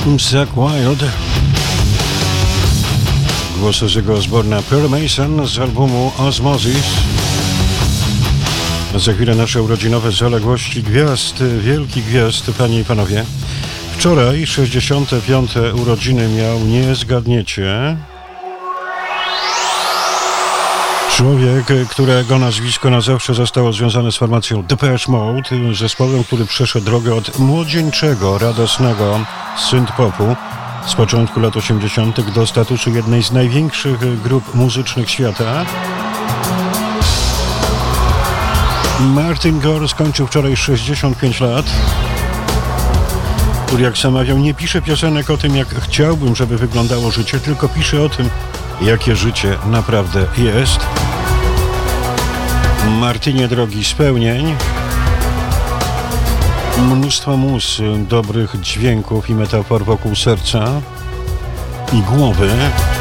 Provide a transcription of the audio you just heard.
Zakk Wylde. Głos Ozzy'ego Osbourne'a, Pearl Mason z albumu Osmosis. Za chwilę nasze urodzinowe zaległości gwiazd, wielkich gwiazd, panie i panowie. Wczoraj 65. urodziny miał, nie zgadniecie, człowiek, którego nazwisko na zawsze zostało związane z formacją Depeche Mode, zespołem, który przeszedł drogę od młodzieńczego, radosnego synth-popu z początku lat 80. do statusu jednej z największych grup muzycznych świata. Martin Gore skończył wczoraj 65 lat. Który, jak sam mawiał, nie pisze piosenek o tym, jak chciałbym, żeby wyglądało życie, tylko pisze o tym, jakie życie naprawdę jest. Martinie, drogi, spełnień. Mnóstwo mus, dobrych dźwięków i metafor wokół serca i głowy.